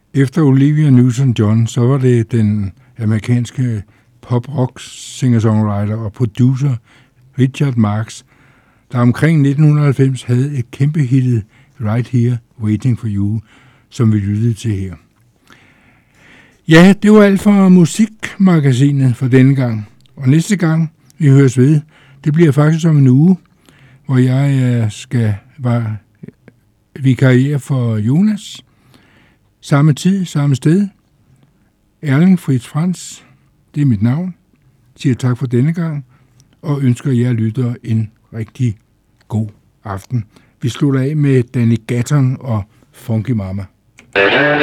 Efter Olivia Newton-John, så var det den amerikanske pop-rock singer-songwriter og producer Richard Marx, der omkring 1990 havde et kæmpe hittet Right Here, Waiting for You, som vi lyttede til her. Ja, det var alt for musikmagasinet for denne gang. Og næste gang vi høres ved, det bliver faktisk om en uge, hvor jeg skal vikariere for Jonas. Samme tid, samme sted. Erling Fritz Franz, det er mit navn. Siger tak for denne gang, og ønsker jer lyttere en rigtig god aften. Vi slutter af med Danny Gatton og Funky Mama.